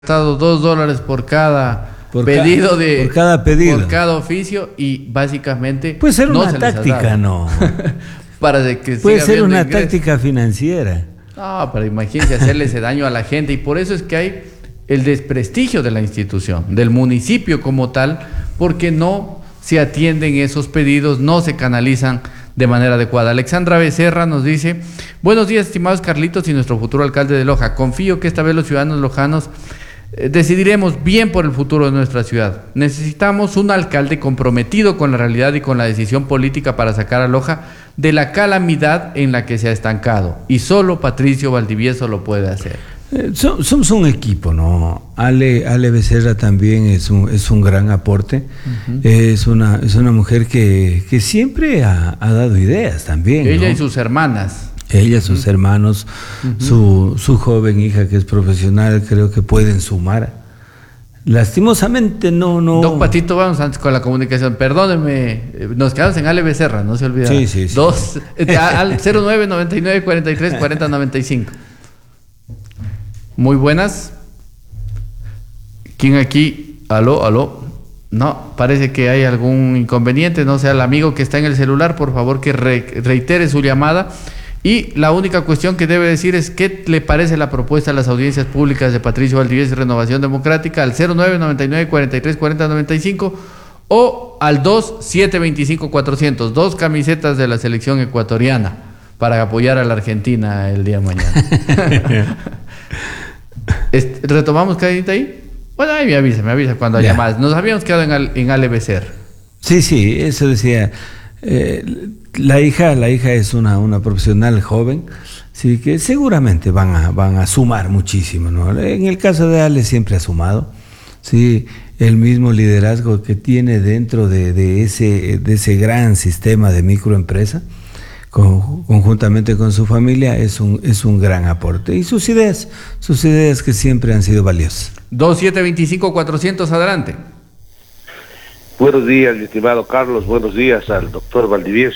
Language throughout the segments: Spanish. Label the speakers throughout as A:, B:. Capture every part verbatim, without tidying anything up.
A: Estado dos dólares por cada
B: por
A: pedido
B: ca
A: de
B: por cada pedido
A: por cada oficio y básicamente
B: puede ser
A: no
B: una
A: se les ha
B: táctica,
A: dado.
B: no
A: para de que
B: puede
A: siga
B: ser una
A: ingresos.
B: táctica financiera.
A: No, pero imagínense hacerle ese daño a la gente, y por eso es que hay el desprestigio de la institución, del municipio como tal, porque no se atienden esos pedidos, no se canalizan de manera adecuada. Alexandra Becerra nos dice: buenos días, estimados Carlitos y nuestro futuro alcalde de Loja. Confío que esta vez los ciudadanos lojanos eh, decidiremos bien por el futuro de nuestra ciudad. Necesitamos un alcalde comprometido con la realidad y con la decisión política para sacar a Loja de la calamidad en la que se ha estancado, y solo Patricio Valdivieso lo puede hacer.
B: Eh, so, somos un equipo, ¿no? Ale, Ale Becerra también es un, es un gran aporte. Uh-huh. Es una, es una mujer que, que siempre ha, ha dado ideas también,
A: Ella, ¿no? Y sus hermanas.
B: Ella, sus uh-huh. hermanos, uh-huh. su, su joven hija que es profesional, creo que pueden sumar. Lastimosamente no, no.
A: Don Patito, vamos antes con la comunicación. Perdóneme, nos quedamos en Ale Becerra, no se olvida.
B: Sí, sí, sí.
A: Dos, eh, al cero nueve noventa y nueve cuarenta y tres cuarenta noventa y cinco. Muy buenas. ¿Quién aquí? Aló, aló. No, parece que hay algún inconveniente. No sea el amigo que está en el celular, por favor que re reitere su llamada. Y la única cuestión que debe decir es qué le parece la propuesta a las audiencias públicas de Patricio Valdivieso y Renovación Democrática al cero nueve noventa y nueve cuarenta y tres cuarenta noventa y cinco o al dos siete veinticinco cuatrocientos. Dos camisetas de la selección ecuatoriana para apoyar a la Argentina el día de mañana. ¿Retomamos, Cadita, ahí? Bueno, ahí me avisa, me avisa cuando haya más. Nos habíamos quedado en, al, en Ale Becerra.
B: Sí, sí, eso decía. Eh, la hija, la hija es una, una profesional joven, sí, que seguramente van a, van a sumar muchísimo, ¿no? En el caso de Ale siempre ha sumado, sí, el mismo liderazgo que tiene dentro de, de, ese, de ese gran sistema de microempresa, con, conjuntamente con su familia, es un, es un gran aporte. Y sus ideas, sus ideas que siempre han sido valiosas.
A: dos siete veinticinco cuatrocientos, adelante.
C: Buenos días, mi estimado Carlos, buenos días al doctor Valdivieso.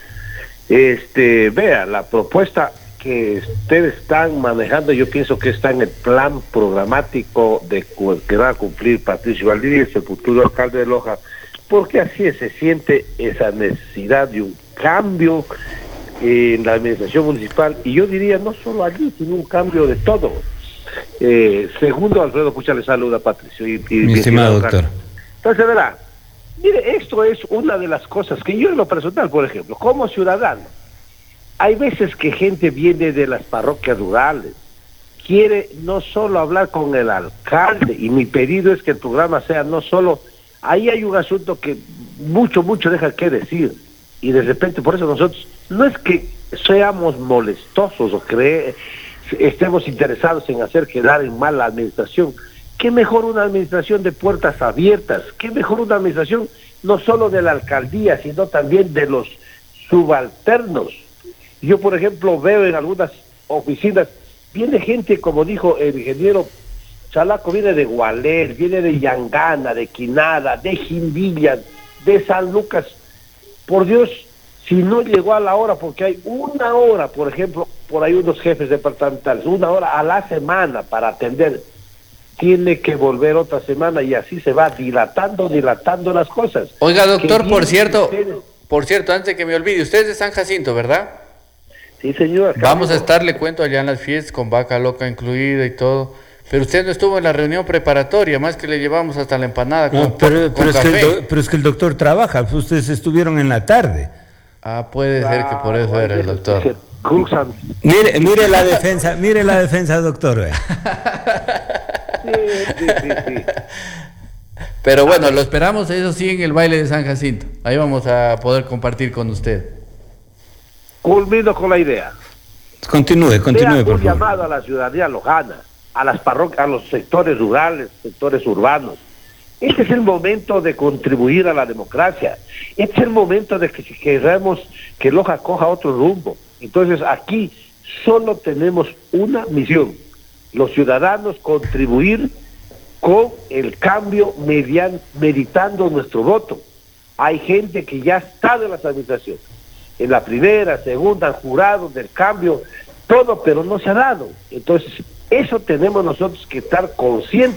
C: Este, vea, la propuesta que ustedes están manejando, yo pienso que está en el plan programático de que va a cumplir Patricio Valdivieso, el futuro alcalde de Loja, porque así se siente esa necesidad de un cambio en la administración municipal, y yo diría no solo allí, sino un cambio de todo. Eh, segundo, Alfredo, Pucha le saluda, Patricio. Y, y
B: mi estimado doctor.
C: Entonces, verá, mire, esto es una de las cosas que yo en lo personal, por ejemplo, como ciudadano, hay veces que gente viene de las parroquias rurales, quiere no solo hablar con el alcalde, y mi pedido es que el programa sea no solo, ahí hay un asunto que mucho, mucho deja que decir, y de repente por eso nosotros, no es que seamos molestosos o que estemos interesados en hacer quedar en mal la administración. ¿Qué mejor una administración de puertas abiertas? ¿Qué mejor una administración no solo de la alcaldía, sino también de los subalternos? Yo, por ejemplo, veo en algunas oficinas, viene gente, como dijo el ingeniero Chalaco, viene de Gualel, viene de Yangana, de Quinada, de Jimbilla, de San Lucas. Por Dios, si no llegó a la hora, porque hay una hora, por ejemplo, por ahí unos jefes departamentales, una hora a la semana para atender, tiene que volver otra semana, y así se va dilatando, dilatando las cosas.
A: Oiga, doctor, por cierto, ustedes... por cierto, antes de que me olvide, usted es de San Jacinto, ¿verdad?
C: Sí, señor.
A: Vamos a estar, le cuento, allá en las fiestas, con vaca loca incluida y todo, pero usted no estuvo en la reunión preparatoria, más que le llevamos hasta la empanada con, no,
B: pero,
A: con
B: pero, es
A: café.
B: Que el do, pero es que el doctor trabaja, ustedes estuvieron en la tarde.
A: Ah, puede ser que por eso ah, era el doctor.
B: Mire, mire la defensa, mire la defensa, doctor.
C: Sí, sí, sí, sí.
A: Pero bueno, lo esperamos, eso sí, en el baile de San Jacinto. Ahí vamos a poder compartir con usted.
C: Culmino con la idea.
B: Continúe, continúe, por favor.
C: Un llamado a la ciudadanía lojana, a las parroquias, a los sectores rurales, sectores urbanos. Este es el momento de contribuir a la democracia. Este es el momento de que si queremos que Loja coja otro rumbo. Entonces aquí solo tenemos una misión: los ciudadanos contribuir con el cambio median, meditando nuestro voto. Hay gente que ya está en las administraciones, en la primera, segunda, jurado del cambio, todo, pero no se ha dado. Entonces Eso tenemos nosotros que estar conscientes.